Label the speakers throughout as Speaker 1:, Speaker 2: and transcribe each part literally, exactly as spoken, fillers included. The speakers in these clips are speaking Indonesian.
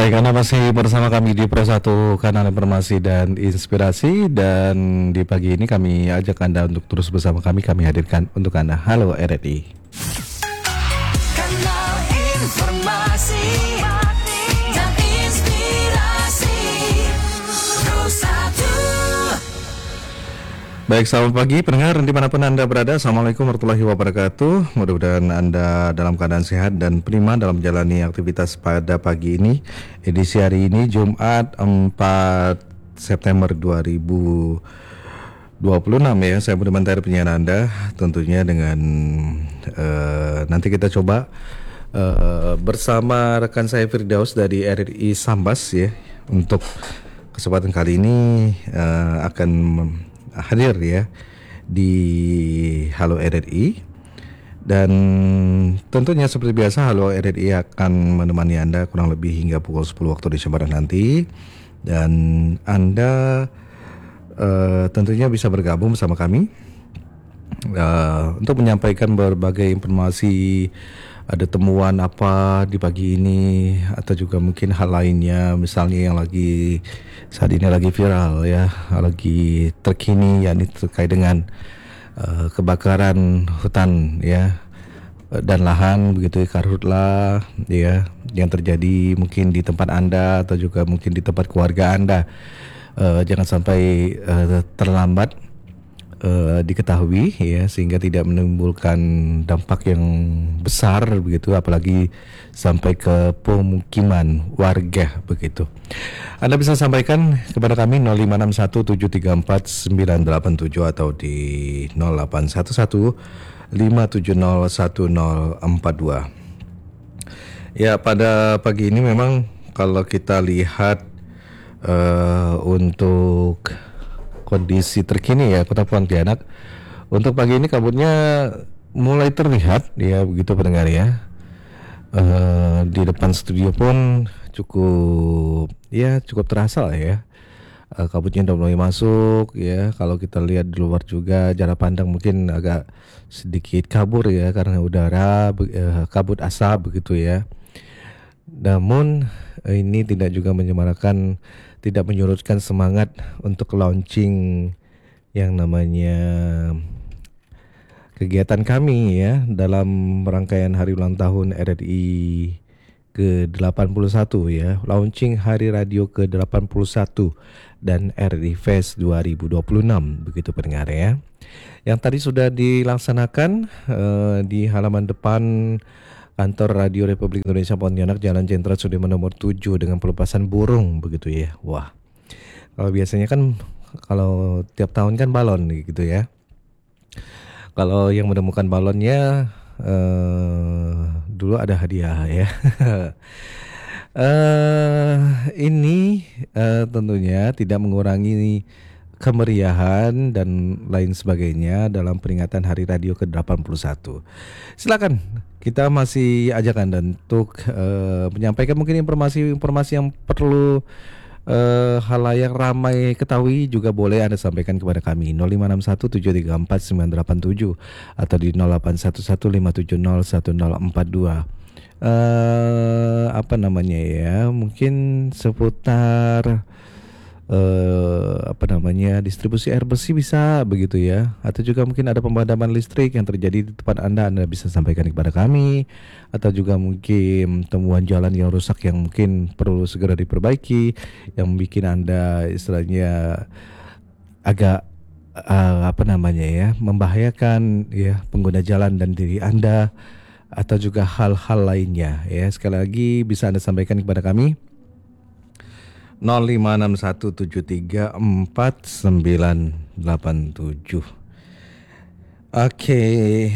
Speaker 1: Baik, Anda masih bersama kami di Pro satu Kanal Informasi dan Inspirasi. Dan di pagi ini kami ajak Anda untuk terus bersama kami. Kami hadirkan untuk Anda Halo R R I.
Speaker 2: Kanal Informasi dan Inspirasi Pro satu.
Speaker 1: Baik, selamat pagi pendengar dimanapun Anda berada. Assalamualaikum warahmatullahi wabarakatuh. Mudah-mudahan Anda dalam keadaan sehat dan prima dalam menjalani aktivitas pada pagi ini. Edisi hari ini Jumat empat September dua ribu dua puluh enam ya. Saya Budi Mantari penyiar Anda. Tentunya dengan uh, nanti kita coba uh, bersama rekan saya Firdaus dari R R I Sambas ya. Untuk kesempatan kali ini uh, akan hadir ya di Halo R R I. Dan tentunya seperti biasa Halo R R I akan menemani Anda kurang lebih hingga pukul sepuluh waktu Indonesia Barat nanti. Dan Anda uh, tentunya bisa bergabung bersama kami uh, untuk menyampaikan berbagai informasi. Ada temuan apa di pagi ini, atau juga mungkin hal lainnya, misalnya yang lagi saat ini lagi viral ya, lagi terkini, yakni terkait dengan uh, kebakaran hutan ya dan lahan begitu, karhutla ya, yang terjadi mungkin di tempat Anda atau juga mungkin di tempat keluarga Anda. Uh, jangan sampai uh, terlambat Uh, diketahui ya, sehingga tidak menimbulkan dampak yang besar begitu, apalagi sampai ke pemukiman warga begitu. Anda bisa sampaikan kepada kami nol lima enam satu tujuh tiga empat sembilan delapan tujuh atau di nol delapan satu satu lima tujuh nol satu nol empat dua. Ya, pada pagi ini memang kalau kita lihat uh, untuk kondisi terkini ya Kota Pontianak, untuk pagi ini kabutnya mulai terlihat ya begitu pendengar ya. Uh, di depan studio pun cukup ya cukup terasa lah ya. Uh, kabutnya udah mulai masuk ya. Kalau kita lihat di luar juga jarak pandang mungkin agak sedikit kabur ya, karena udara uh, kabut asap begitu ya. Namun ini tidak juga menyemarakan, tidak menyurutkan semangat untuk launching yang namanya kegiatan kami ya dalam rangkaian hari ulang tahun R R I ke delapan puluh satu ya, launching Hari Radio ke delapan puluh satu dan R R I Fest dua ribu dua puluh enam begitu pendengar ya. Yang tadi sudah dilaksanakan uh, di halaman depan Kantor Radio Republik Indonesia Pontianak, Jalan Jenderal Sudirman nomor tujuh, dengan pelepasan burung begitu ya. Wah, kalau biasanya kan kalau tiap tahun kan balon gitu ya. Kalau yang menemukan balonnya eh, dulu ada hadiah ya. eh, ini eh, tentunya tidak mengurangi kemeriahan dan lain sebagainya dalam peringatan Hari Radio ke delapan puluh satu. Silakan, kita masih ajak Anda untuk uh, menyampaikan mungkin informasi-informasi yang perlu uh, halayak ramai ketahui, juga boleh Anda sampaikan kepada kami nol lima enam satu tujuh tiga empat sembilan delapan tujuh atau di nol delapan satu satu lima tujuh nol satu nol empat dua. Uh, apa namanya ya, mungkin seputar Uh, apa namanya distribusi air bersih bisa begitu ya, atau juga mungkin ada pemadaman listrik yang terjadi di tempat Anda, Anda bisa sampaikan kepada kami, atau juga mungkin temuan jalan yang rusak yang mungkin perlu segera diperbaiki, yang bikin Anda istilahnya agak uh, apa namanya ya, membahayakan ya pengguna jalan dan diri Anda, atau juga hal-hal lainnya ya. Sekali lagi bisa Anda sampaikan kepada kami nol lima enam satu tujuh tiga empat sembilan delapan tujuh. Oke.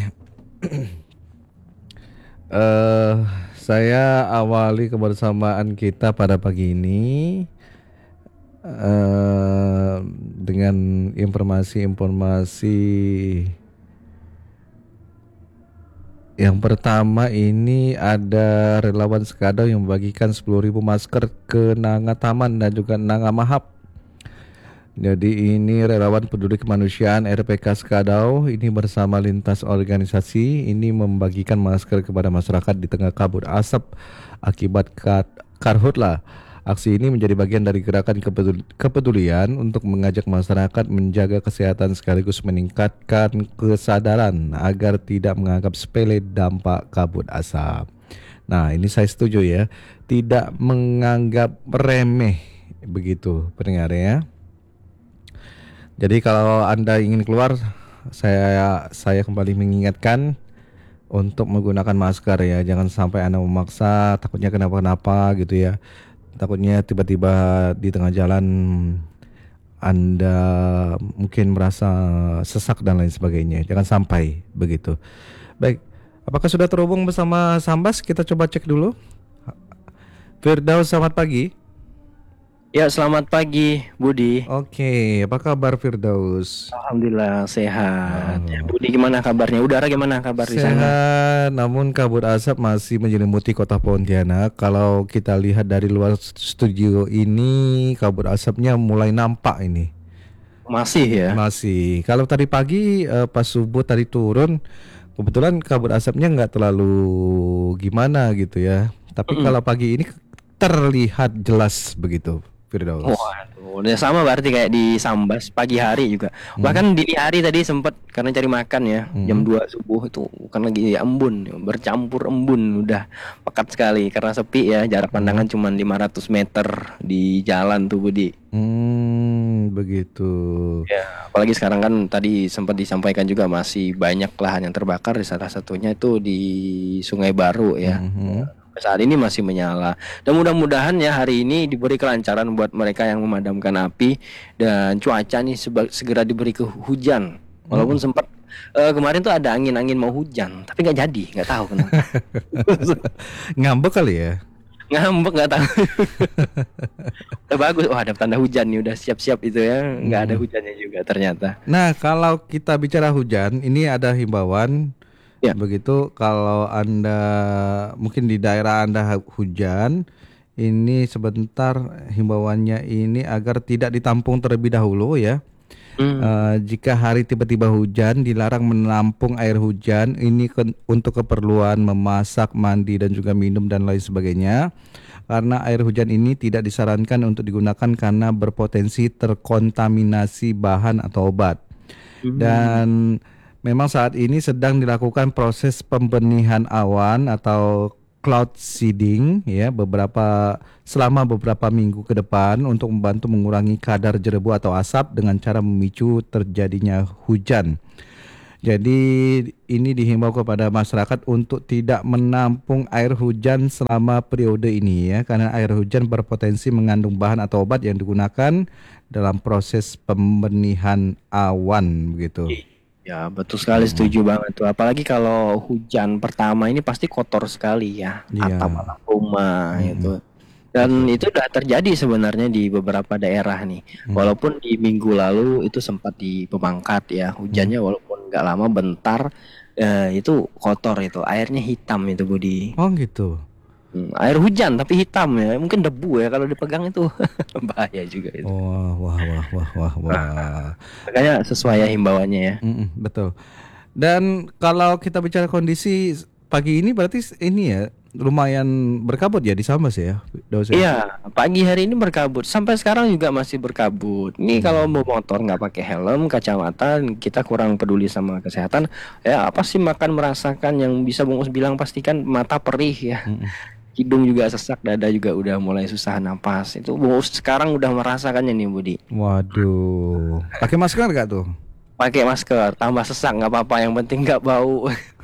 Speaker 1: uh, saya awali kebersamaan kita pada pagi ini uh, dengan informasi-informasi. Yang pertama ini ada relawan Sekadau yang membagikan sepuluh ribu masker ke Nanga Taman dan juga Nanga Mahap. Jadi ini relawan peduli kemanusiaan R P K Sekadau ini bersama lintas organisasi ini membagikan masker kepada masyarakat di tengah kabut asap akibat Karhutla. Aksi ini menjadi bagian dari gerakan kepedul- kepedulian untuk mengajak masyarakat menjaga kesehatan sekaligus meningkatkan kesadaran agar tidak menganggap sepele dampak kabut asap. Nah, ini saya setuju ya. Tidak menganggap remeh begitu pendengar ya. Jadi kalau Anda ingin keluar, saya saya kembali mengingatkan untuk menggunakan masker ya. Jangan sampai Anda memaksa, takutnya kenapa-kenapa gitu ya. Takutnya tiba-tiba di tengah jalan Anda mungkin merasa sesak dan lain sebagainya. Jangan sampai begitu. Baik, apakah sudah terhubung bersama Sambas? Kita coba cek dulu. Firdaus, selamat pagi.
Speaker 3: Ya, selamat pagi, Budi.
Speaker 1: Oke, apa kabar Firdaus?
Speaker 3: Alhamdulillah sehat. Ya, Budi gimana kabarnya? Udara gimana kabar di sana?
Speaker 1: Sehat, namun kabut asap masih menyelimuti kota Pontianak. Kalau kita lihat dari luar studio ini, kabut asapnya mulai nampak ini.
Speaker 3: Masih ya?
Speaker 1: Masih. Kalau tadi pagi eh, pas subuh tadi turun, kebetulan kabut asapnya nggak terlalu gimana gitu ya. Tapi kalau pagi ini terlihat jelas begitu, Firdaus.
Speaker 3: Waduh, udah sama berarti kayak di Sambas pagi hari juga. Bahkan dini hari tadi sempat karena cari makan ya, jam dua subuh itu bukan lagi embun, bercampur embun, udah pekat sekali karena sepi ya, jarak pandangan cuma lima ratus meter di jalan tuh Budi.
Speaker 1: Hmm, begitu.
Speaker 3: Ya, apalagi sekarang kan tadi sempat disampaikan juga masih banyak lahan yang terbakar, salah satunya itu di Sungai Baru ya. Saat ini masih menyala. Dan mudah-mudahan ya hari ini diberi kelancaran buat mereka yang memadamkan api dan cuaca nih seba- segera diberi ke hujan. Walaupun sempat eh, kemarin tuh ada angin-angin mau hujan, tapi nggak jadi, nggak tahu kenapa.
Speaker 1: Ngambek kali ya?
Speaker 3: Ngambek nggak tahu. Udah bagus, wah ada tanda hujan nih, udah siap-siap itu ya. Nggak ada hujannya juga ternyata.
Speaker 1: Nah, kalau kita bicara hujan, ini ada himbauan.
Speaker 3: Ya.
Speaker 1: Begitu, kalau Anda mungkin di daerah Anda hu- hujan, ini sebentar himbauannya ini agar tidak ditampung terlebih dahulu ya.
Speaker 3: Hmm.
Speaker 1: Eh, jika hari tiba-tiba hujan, dilarang menampung air hujan. Ini ke- untuk keperluan memasak, mandi dan juga minum dan lain sebagainya. Karena air hujan ini tidak disarankan untuk digunakan karena berpotensi terkontaminasi bahan atau obat. Dan memang saat ini sedang dilakukan proses pembenihan awan atau cloud seeding ya beberapa selama beberapa minggu ke depan untuk membantu mengurangi kadar jerebu atau asap dengan cara memicu terjadinya hujan. Jadi ini dihimbau kepada masyarakat untuk tidak menampung air hujan selama periode ini ya, karena air hujan berpotensi mengandung bahan atau obat yang digunakan dalam proses pembenihan awan begitu.
Speaker 3: Ya betul sekali, setuju banget tuh. Apalagi kalau hujan pertama ini pasti kotor sekali ya,
Speaker 1: Iya.
Speaker 3: atap-atap rumah itu. Dan itu udah terjadi sebenarnya di beberapa daerah nih. Walaupun di minggu lalu itu sempat di Pemangkat ya, hujannya walaupun nggak lama bentar, eh, itu kotor itu, airnya hitam itu Budi.
Speaker 1: Oh gitu.
Speaker 3: Hmm, air hujan tapi hitam ya, mungkin debu ya kalau dipegang itu bahaya juga itu.
Speaker 1: Wah wah wah wah wah wah.
Speaker 3: Makanya sesuai ya himbauannya ya.
Speaker 1: Mm-mm, betul. Dan kalau kita bicara kondisi pagi ini berarti s- ini ya lumayan berkabut ya di Sambas ya, Daus ya?
Speaker 3: Iya, pagi hari ini berkabut. Sampai sekarang juga masih berkabut. Ini kalau mau motor nggak pakai helm, kacamata, kita kurang peduli sama kesehatan. Ya apa sih makan merasakan yang bisa bungkus bilang pastikan mata perih ya. Hidung juga sesak, dada juga udah mulai susah napas. Itu bungkus sekarang udah merasakannya nih Budi.
Speaker 1: Waduh. Pakai masker nggak tuh?
Speaker 3: Pakai masker, tambah sesak nggak apa-apa. Yang penting nggak bau.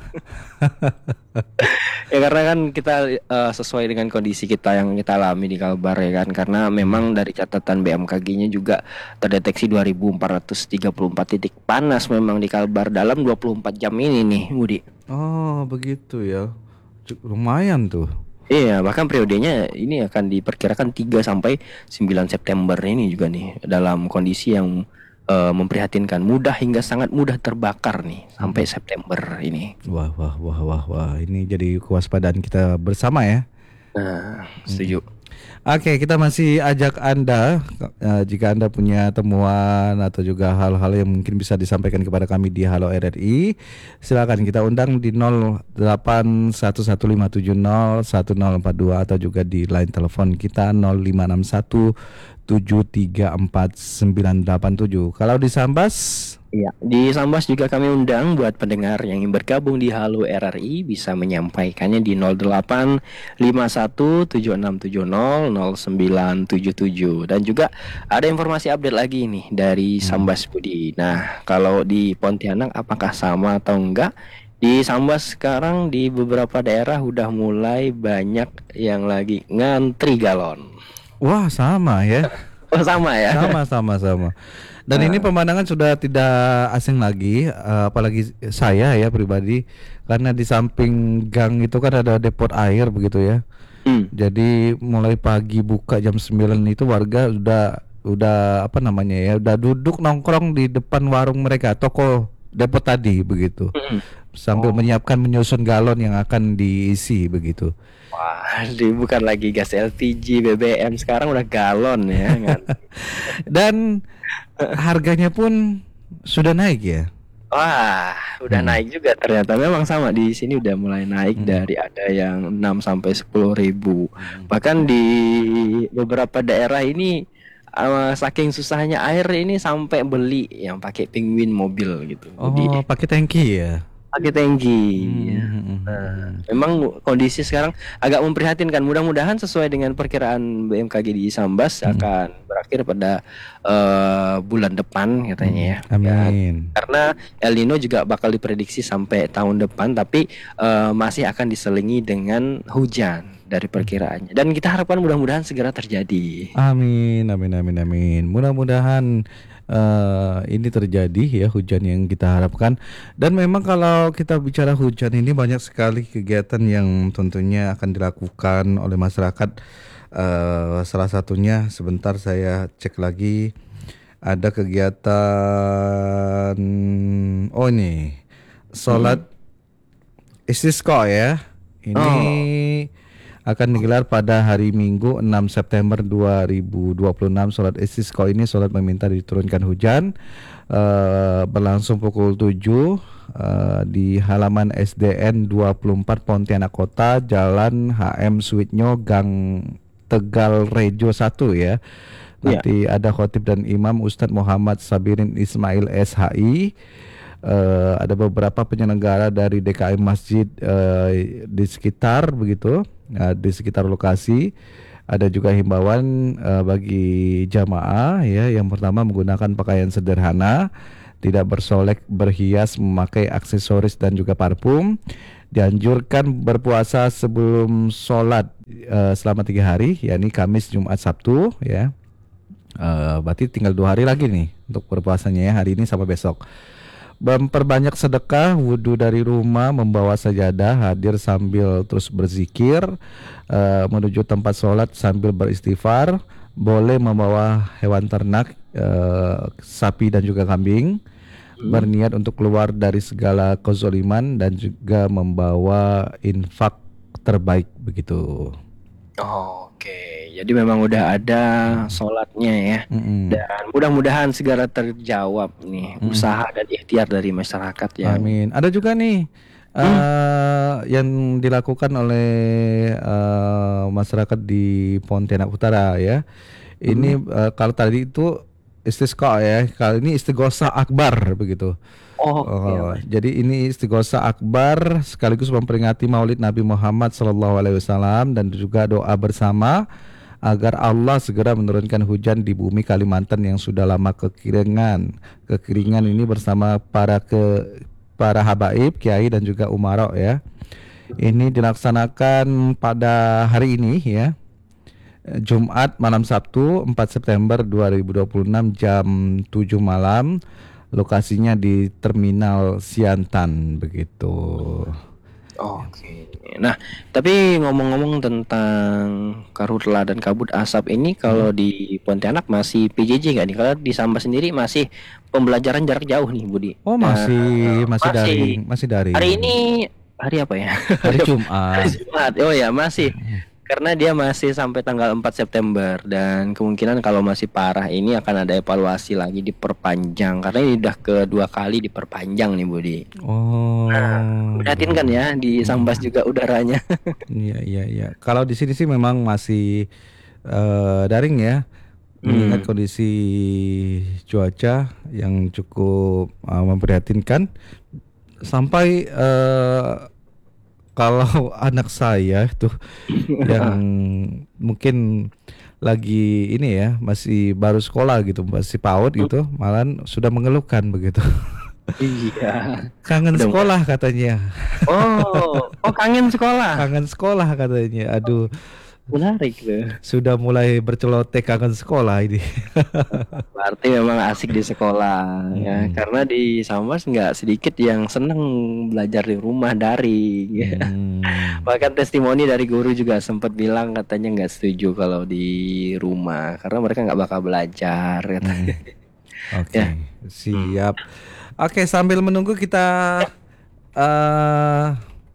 Speaker 3: Ya karena kan kita eh, sesuai dengan kondisi kita yang kita alami di Kalbar ya kan, karena memang dari catatan B M K G-nya juga terdeteksi dua ribu empat ratus tiga puluh empat titik panas memang di Kalbar dalam dua puluh empat jam ini nih Budi.
Speaker 1: Oh begitu ya. Cuk- Lumayan tuh.
Speaker 3: Iya, bahkan periodenya ini akan diperkirakan tiga sampai sembilan September ini juga nih dalam kondisi yang eh, memprihatinkan, mudah hingga sangat mudah terbakar nih sampai September ini.
Speaker 1: Wah wah wah wah wah. Ini jadi kewaspadaan kita bersama ya.
Speaker 3: Nah, setuju.
Speaker 1: Oke, kita masih ajak Anda eh, jika Anda punya temuan atau juga hal-hal yang mungkin bisa disampaikan kepada kami di Halo R R I, silakan kita undang di nol delapan satu satu lima tujuh nol satu nol empat dua atau juga di line telepon kita nol lima enam satu tujuh tiga empat sembilan delapan tujuh. Kalau di Sambas,
Speaker 3: Iya, di Sambas juga kami undang buat pendengar yang ingin bergabung di Halo R R I bisa menyampaikannya di nol delapan lima satu tujuh enam tujuh nol nol sembilan tujuh tujuh. Dan juga ada informasi update lagi nih dari Sambas Budi. Nah, kalau di Pontianak apakah sama atau enggak? Di Sambas sekarang di beberapa daerah udah mulai banyak yang lagi ngantri galon.
Speaker 1: wah sama ya.
Speaker 3: Oh, sama ya?
Speaker 1: Sama sama sama. Dan ini pemandangan sudah tidak asing lagi, eh, apalagi saya ya pribadi, karena di samping gang itu kan ada depot air begitu ya.
Speaker 3: Hmm.
Speaker 1: Jadi mulai pagi buka jam sembilan itu warga udah udah apa namanya ya, udah duduk nongkrong di depan warung mereka, toko depot tadi begitu.
Speaker 3: Hmm.
Speaker 1: Sambil menyiapkan menyusun galon yang akan diisi begitu.
Speaker 3: Wah, di bukan lagi gas L P G, B B M, sekarang udah galon ya kan.
Speaker 1: Dan harganya pun sudah naik ya.
Speaker 3: Wah, udah
Speaker 1: Hmm.
Speaker 3: naik juga ternyata. Memang sama di sini udah mulai naik
Speaker 1: Hmm.
Speaker 3: dari ada yang enam sampai sepuluh ribu. Bahkan di beberapa daerah ini eh, saking susahnya air ini sampai beli yang pakai penguin mobil gitu.
Speaker 1: Oh,
Speaker 3: Jadi
Speaker 1: pakai tangki ya.
Speaker 3: pakai tangki. Ya.
Speaker 1: Hmm.
Speaker 3: Nah, memang kondisi sekarang agak memprihatinkan. Mudah-mudahan sesuai dengan perkiraan B M K G di Sambas akan berakhir pada eh, bulan depan katanya ya. Ya,
Speaker 1: Amin.
Speaker 3: karena El Nino juga bakal diprediksi sampai tahun depan, tapi eh, masih akan diselingi dengan hujan dari perkiraannya. Dan kita harapkan mudah-mudahan segera terjadi.
Speaker 1: Amin, amin, amin, amin. Mudah-mudahan eh, ini terjadi ya hujan yang kita harapkan. Dan memang kalau kita bicara hujan ini banyak sekali kegiatan yang tentunya akan dilakukan oleh masyarakat. Eh, salah satunya sebentar saya cek lagi ada kegiatan oh ini sholat istisqa ya. Ini akan digelar pada hari Minggu enam September dua ribu dua puluh enam. Sholat istisqa ini sholat meminta diturunkan hujan, eh, berlangsung pukul tujuh eh, di halaman S D N dua puluh empat Pontianak Kota, Jalan H M Suwitnyo, Gang Tegal Rejo satu ya. Nanti ada khotib dan imam Ustadz Muhammad Sabirin Ismail S H I. Eh, ada beberapa penyelenggara dari D K M Masjid eh, di sekitar begitu, eh, di sekitar lokasi. Ada juga himbauan eh, bagi jamaah ya. Yang pertama menggunakan pakaian sederhana, tidak bersolek, berhias, memakai aksesoris dan juga parfum. Dianjurkan berpuasa sebelum sholat eh, selama tiga hari, yakni Kamis, Jumat, Sabtu ya. Eh, berarti tinggal dua hari lagi nih untuk berpuasanya ya, hari ini sampai besok. Memperbanyak sedekah, wudhu dari rumah, membawa sajadah, hadir sambil terus berzikir, eh, menuju tempat sholat sambil beristighfar, boleh membawa hewan ternak, eh, sapi dan juga kambing, berniat untuk keluar dari segala kezoliman dan juga membawa infak terbaik begitu.
Speaker 3: Oh, oke, jadi memang udah ada sholatnya ya.
Speaker 1: Mm-mm.
Speaker 3: Dan mudah-mudahan segera terjawab nih usaha dan ikhtiar dari masyarakat ya.
Speaker 1: Amin. Ada juga nih eh, yang dilakukan oleh eh, masyarakat di Pontianak Utara ya. Ini eh, kalau tadi itu istisqa ya, kali ini istighosa akbar begitu.
Speaker 3: Oh,
Speaker 1: Oh,
Speaker 3: oke.
Speaker 1: jadi ini istighosa akbar sekaligus memperingati Maulid Nabi Muhammad Shallallahu Alaihi Wasallam dan juga doa bersama agar Allah segera menurunkan hujan di bumi Kalimantan yang sudah lama kekeringan. Kekeringan ini bersama para ke para habaib, kiai dan juga umarok ya. Ini dilaksanakan pada hari ini ya. Jumat malam Sabtu empat September dua ribu dua puluh enam jam tujuh malam. Lokasinya di Terminal Siantan begitu.
Speaker 3: Oke. Nah, tapi ngomong-ngomong tentang karhutla dan kabut asap ini, kalau di Pontianak masih P J J nggak nih? Kalau di Sambas sendiri masih pembelajaran jarak jauh nih, Budi.
Speaker 1: Oh
Speaker 3: Nah,
Speaker 1: masih masih
Speaker 3: masih.
Speaker 1: daring, masih daring.
Speaker 3: Hari ini hari apa ya?
Speaker 1: Hari Jumat.
Speaker 3: Hari Jumat. Oh ya, masih Karena dia masih sampai tanggal empat September dan kemungkinan kalau masih parah ini akan ada evaluasi lagi diperpanjang karena ini udah kedua kali diperpanjang nih Budi.
Speaker 1: Oh.
Speaker 3: Prihatin kan ya di Sambas juga udaranya.
Speaker 1: Iya iya iya. Kalau di sini sih memang masih eh, daring ya. Mengingat kondisi cuaca yang cukup uh, memprihatinkan sampai uh, kalau anak saya tuh yang mungkin lagi ini ya masih baru sekolah gitu, masih PAUD gitu, malah sudah mengeluhkan begitu.
Speaker 3: Iya.
Speaker 1: Kangen
Speaker 3: Udah
Speaker 1: sekolah katanya.
Speaker 3: Oh, oh kangen sekolah.
Speaker 1: Kangen sekolah katanya. Aduh,
Speaker 3: Menarik tuh.
Speaker 1: sudah mulai berceloteh kangen sekolah ini.
Speaker 3: Berarti memang asik di sekolah ya. Karena di Sambas nggak sedikit yang seneng belajar di rumah daring. Ya.
Speaker 1: Hmm.
Speaker 3: Bahkan testimoni dari guru juga sempat bilang katanya nggak setuju kalau di rumah karena mereka nggak bakal belajar katanya.
Speaker 1: Oke,
Speaker 3: Ya.
Speaker 1: siap. Oke, sambil menunggu kita eh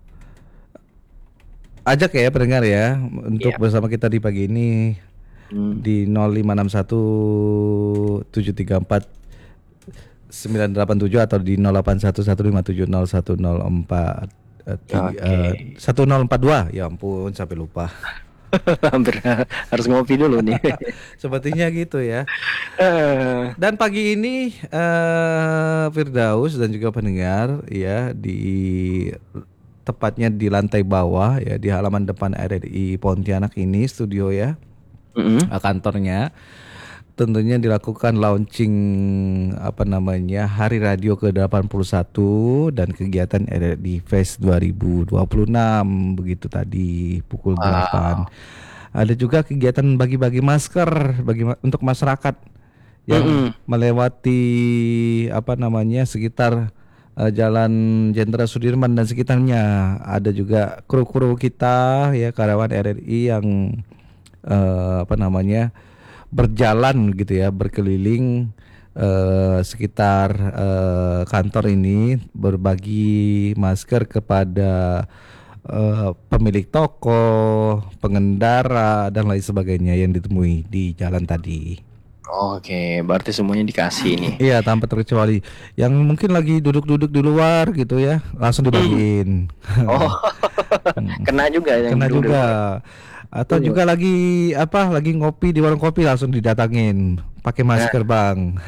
Speaker 1: ajak ya pendengar ya untuk
Speaker 3: Iya.
Speaker 1: bersama kita di pagi ini
Speaker 3: Hmm.
Speaker 1: di nol lima enam satu tujuh tiga empat sembilan delapan tujuh atau di nol delapan satu satu lima tujuh nol satu nol empat eh, tiga-
Speaker 3: Oke.
Speaker 1: eh, satu nol empat dua. Ya ampun, sampai lupa.
Speaker 3: Hampir harus ngopi dulu nih.
Speaker 1: Sepertinya gitu ya.
Speaker 3: Eh,
Speaker 1: Dan pagi ini eh Firdaus dan juga pendengar ya di tepatnya di lantai bawah ya di halaman depan R R I Pontianak ini studio ya
Speaker 3: mm-mm.
Speaker 1: eh, kantornya tentunya dilakukan launching apa namanya Hari Radio ke delapan puluh satu dan kegiatan R R I Fest dua ribu dua puluh enam begitu tadi pukul delapan. Ada juga kegiatan bagi-bagi masker bagi ma- untuk masyarakat yang
Speaker 3: Mm-mm.
Speaker 1: melewati apa namanya sekitar eh, Jalan Jenderal Sudirman dan sekitarnya. Ada juga kru-kru kita ya karyawan R R I yang eh, apa namanya berjalan gitu ya berkeliling eh, sekitar eh, kantor ini berbagi masker kepada eh, pemilik toko, pengendara dan lain sebagainya yang ditemui di jalan tadi.
Speaker 3: Oke, berarti semuanya dikasih nih.
Speaker 1: Iya, tanpa terkecuali yang mungkin lagi duduk-duduk di luar gitu ya, langsung dibagiin.
Speaker 3: Oh, kena juga yang
Speaker 1: Kena
Speaker 3: dulu.
Speaker 1: juga. Atau juga lagi apa? Lagi ngopi di warung kopi langsung didatangin. Pakai masker, Bang.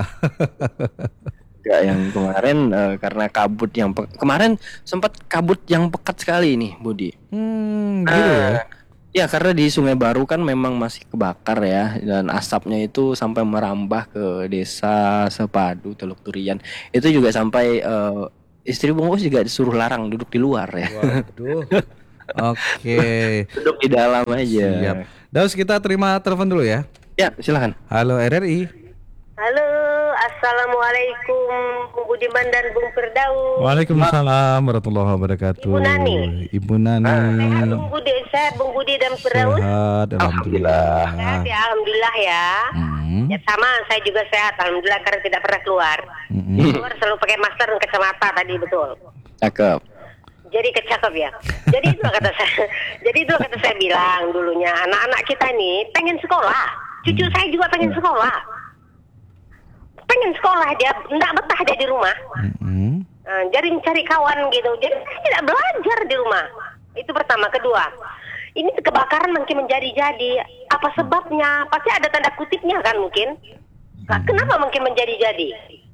Speaker 3: Enggak yang kemarin eh, karena kabut yang pe- kemarin sempat kabut yang pekat sekali nih, Budi.
Speaker 1: Hmm, gitu ya.
Speaker 3: Eh, Ya karena di Sungai Baru kan memang masih kebakar ya dan asapnya itu sampai merambah ke desa Sepadu, Teluk Durian. Itu juga sampai eh, istri bungkus juga disuruh larang duduk di luar ya.
Speaker 1: Waduh. Oke.
Speaker 3: Duduk di dalam aja.
Speaker 1: Siap. Daus kita terima telepon dulu ya.
Speaker 3: Ya, silakan.
Speaker 1: Halo R R I.
Speaker 4: Halo, Assalamualaikum Bung Budiman dan Bung Firdaus.
Speaker 1: Waalaikumsalam warahmatullahi wabarakatuh.
Speaker 4: Ibu Nani.
Speaker 1: Ibu Nani.
Speaker 4: Sehat Bung Budi, sehat Bung Budi dan Firdaus.
Speaker 1: Sehat, alhamdulillah.
Speaker 4: Sehat ya, alhamdulillah ya.
Speaker 1: Hmm.
Speaker 4: Ya sama, saya juga sehat, alhamdulillah karena tidak pernah keluar.
Speaker 1: Mm-mm.
Speaker 4: Keluar selalu pakai masker dan kacamata tadi betul.
Speaker 3: Cakep.
Speaker 4: Jadi kecakep ya. Jadi itu kata saya. Jadi itu kata saya bilang dulunya anak-anak kita nih pengen sekolah. Cucu saya juga pengen sekolah. Pengen sekolah dia, enggak betah dia di rumah.
Speaker 1: Mm-mm.
Speaker 4: Nah, jadi cari kawan gitu. Jadi saya tidak belajar di rumah. Itu pertama. Kedua, ini kebakaran makin menjadi-jadi. Apa sebabnya? Pasti ada tanda kutipnya kan mungkin. Nah, kenapa makin menjadi-jadi?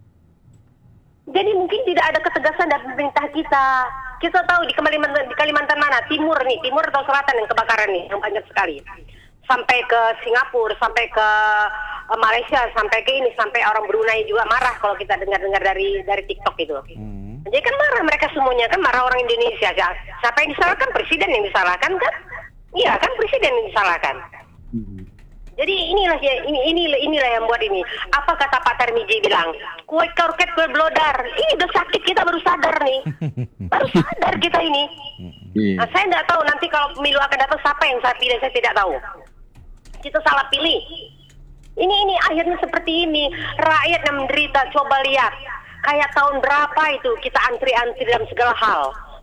Speaker 4: Jadi mungkin tidak ada ketegasan dari pemerintah kita. Kita tahu di Kalimantan, di Kalimantan mana? Timur nih, timur atau selatan yang kebakaran nih, yang banyak sekali. Sampai ke Singapura, sampai ke eh, Malaysia, sampai ke ini, sampai orang Brunei juga marah kalau kita dengar-dengar dari dari TikTok itu.
Speaker 1: Hmm.
Speaker 4: Jadi kan marah mereka semuanya, kan marah orang Indonesia. Siapa yang disalahkan? Presiden yang disalahkan kan? Iya kan, presiden yang disalahkan. Jadi inilah ya, ini ini inilah yang buat ini. Apa kata Pak Tarmizi bilang? Kue korket kue blodar. Ini udah sakit kita baru sadar nih. Baru sadar kita ini. Nah, saya tidak tahu nanti kalau pemilu akan datang siapa yang saya pilih, saya tidak tahu. Kita salah pilih. Ini ini akhirnya seperti ini. Rakyat yang menderita. Coba lihat. Kayak tahun berapa itu kita antri-antri dalam segala hal.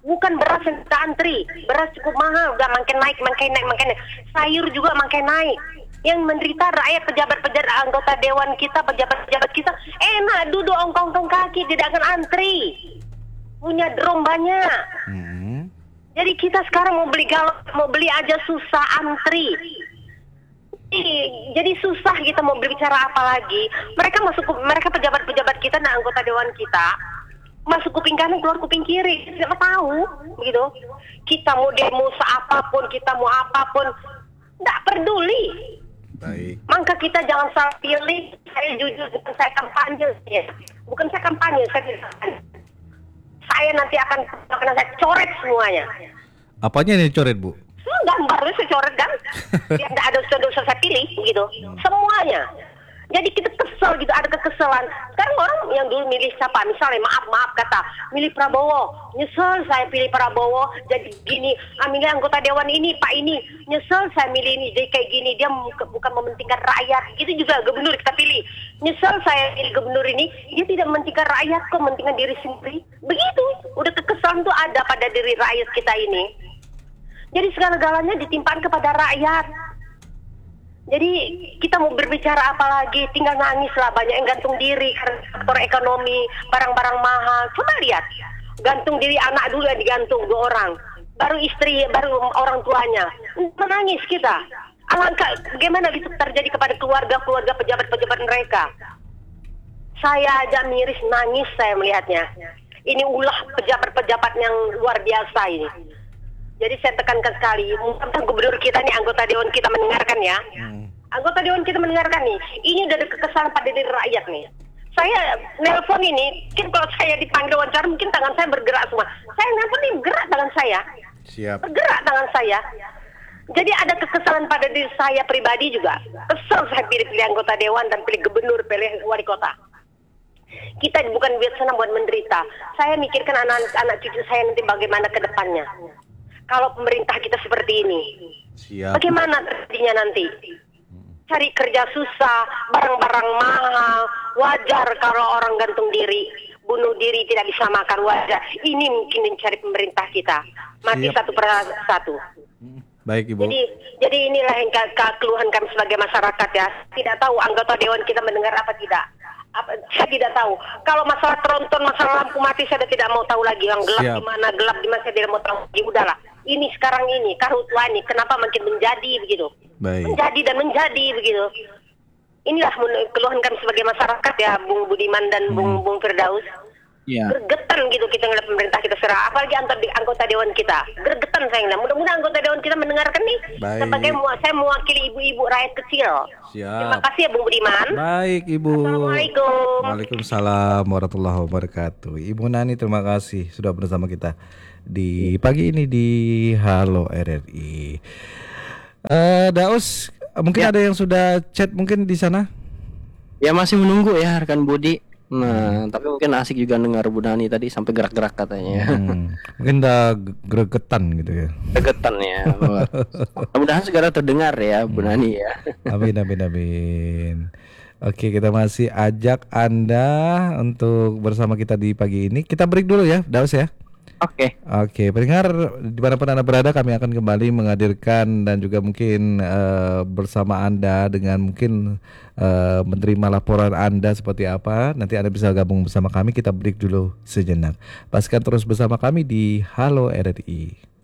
Speaker 4: Bukan beras yang kita antri, beras cukup mahal, udah makin naik, makin naik, makin naik. Sayur juga makin naik. Yang menderita rakyat, pejabat-pejabat, anggota dewan kita, pejabat-pejabat kita, enak duduk ongkong-ongkong kaki, tidak akan antri. Punya drum banyak.
Speaker 1: Hmm.
Speaker 4: Jadi kita sekarang mau beli galon, mau beli aja susah antri. Jadi, jadi susah kita mau berbicara apa lagi. Mereka masuk, mereka pejabat-pejabat kita dan anggota dewan kita masuk kuping kanan keluar kuping kiri, tidak tahu, gitu. Kita mau demo seapapun, kita mau apapun, tidak peduli.
Speaker 1: Baik.
Speaker 4: Maka kita jangan salah pilih. Saya jujur, bukan saya kampanye, ya. Bukan saya kampanye, saya tidak kampanye. Saya nanti akan akan saya coret semuanya.
Speaker 1: Apanya nih coret, Bu?
Speaker 4: Semua gambarnya saya coret kan, biar tidak ada dosa-dosa saya pilih, gitu. Semuanya. Jadi kita kesel gitu, ada kekesalan. Sekarang orang yang dulu milih siapa, misalnya maaf maaf kata, milih Prabowo, nyesel saya pilih Prabowo, jadi gini, ah, milih anggota dewan ini, Pak ini, nyesel saya milih ini, jadi kayak gini, dia bukan mementingkan rakyat. Gitu juga gubernur kita pilih, nyesel saya pilih gubernur ini, dia tidak mementingkan rakyat, kok mementingkan diri sendiri. Begitu, udah kekesalan tuh ada pada diri rakyat kita ini. Jadi segala-galanya ditimpakan kepada rakyat. Jadi kita mau berbicara apa lagi, tinggal nangis lah, banyak yang gantung diri karena faktor ekonomi, barang-barang mahal. Coba lihat, gantung diri anak dulu yang digantung dua orang, baru istri, baru orang tuanya. Menangis kita. Alangkah bagaimana itu terjadi kepada keluarga-keluarga pejabat-pejabat mereka. Saya aja miris, nangis saya melihatnya. Ini ulah pejabat-pejabat yang luar biasa ini. Jadi saya tekankan sekali, mudah-mudahan gubernur kita nih, anggota dewan kita mendengarkan ya. Hmm. Anggota dewan kita mendengarkan nih, ini udah ada kekesalan pada diri rakyat nih. Saya nelpon ini, mungkin kalau saya dipanggil wawancara, mungkin tangan saya bergerak semua. Saya nelpon ini bergerak tangan saya.
Speaker 1: Siap.
Speaker 4: Bergerak tangan saya. Jadi ada kekesalan pada diri saya pribadi juga. Kesel saya pilih-pilih anggota dewan dan pilih gubernur, pilih wali kota. Kita bukan buat senang, buat menderita. Saya mikirkan anak-anak cucu saya nanti bagaimana ke depannya. Kalau pemerintah kita seperti ini,
Speaker 1: siap.
Speaker 4: Bagaimana terjadinya nanti? Cari kerja susah, barang-barang mahal, wajar kalau orang gantung diri, bunuh diri tidak bisa makan, wajar. Ini mungkin mencari pemerintah kita, mati siap. Satu per satu.
Speaker 1: Baik Ibu.
Speaker 4: Jadi, jadi inilah yang ke- ke- keluhan kami sebagai masyarakat ya. Tidak tahu anggota dewan kita mendengar apa tidak. Apa, saya tidak tahu. Kalau masalah tronton, masalah lampu mati, saya tidak mau tahu lagi. Yang gelap di mana, gelap di mana, saya tidak mau tahu lagi. Udahlah. Ini sekarang ini, karhutlah ini. Kenapa makin menjadi begitu? Baik. Menjadi dan menjadi begitu. Inilah keluhan kami sebagai masyarakat ya, Bung Budiman dan hmm. Bung Bung Firdaus. Ya. Gergetan gitu kita ngeliat pemerintah kita serah, apalagi anggota, anggota dewan kita. Gergetan saya ngeliat. Mudah-mudahan anggota dewan kita mendengarkan nih. Baik. Sebagai saya mewakili ibu-ibu rakyat kecil. Siap. Terima kasih ya Bung Budiman.
Speaker 1: Baik Ibu.
Speaker 4: Assalamualaikum.
Speaker 1: Waalaikumsalam warahmatullahi wabarakatuh. Ibu Nani terima kasih sudah bersama kita di pagi ini di Halo R R I. Uh, Daus, mungkin ya. Ada yang sudah chat mungkin di sana?
Speaker 3: Ya masih menunggu ya rekan Budi. Nah, hmm. tapi mungkin asik juga dengar Bu Nani tadi sampai gerak-gerak katanya.
Speaker 1: Hmm. Mungkin udah gregetan gitu ya.
Speaker 3: Gregetan ya. Mudah-mudahan segera terdengar ya Bu Nani ya.
Speaker 1: Amin amin amin. Oke, kita masih ajak Anda untuk bersama kita di pagi ini. Kita break dulu ya, Daus ya.
Speaker 3: Oke.
Speaker 1: Okay. Oke, okay, pendengar dimanapun Anda berada, kami akan kembali menghadirkan dan juga mungkin uh, bersama Anda dengan mungkin uh, menerima laporan Anda seperti apa. Nanti Anda bisa gabung bersama kami. Kita break dulu sejenak. Pastikan terus bersama kami di Halo R R I.